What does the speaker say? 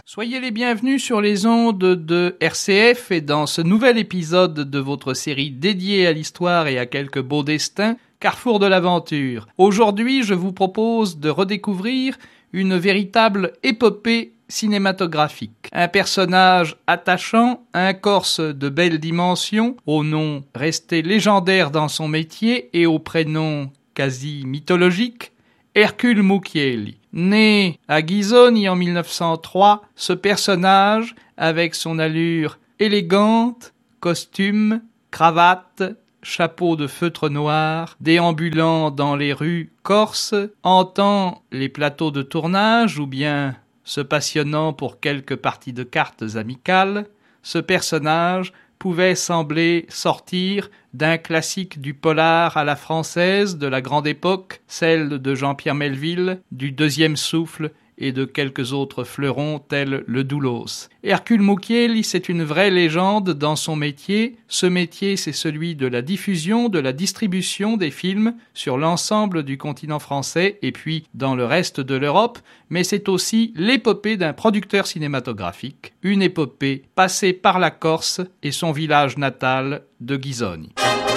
Soyez les bienvenus sur les ondes de RCF et dans ce nouvel épisode de votre série dédiée à l'histoire et à quelques beaux destins, Carrefour de l'aventure. Aujourd'hui, je vous propose de redécouvrir une véritable épopée cinématographique. Un personnage attachant, un Corse de belle dimension, au nom resté légendaire dans son métier et au prénom quasi mythologique, Hercule Mucchielli. Né à Ghisoni en 1903, ce personnage, avec son allure élégante, costume, cravate, chapeau de feutre noir, déambulant dans les rues corses, hantant les plateaux de tournage ou bien se passionnant pour quelques parties de cartes amicales, ce personnage pouvait sembler sortir d'un classique du polar à la française de la grande époque, celle de Jean-Pierre Melville, du Deuxième Souffle et de quelques autres fleurons tels le Doulos. Hercule Mucchielli, c'est une vraie légende dans son métier. Ce métier, c'est celui de la diffusion, de la distribution des films sur l'ensemble du continent français et puis dans le reste de l'Europe, mais c'est aussi l'épopée d'un producteur cinématographique, une épopée passée par la Corse et son village natal de Ghisoni.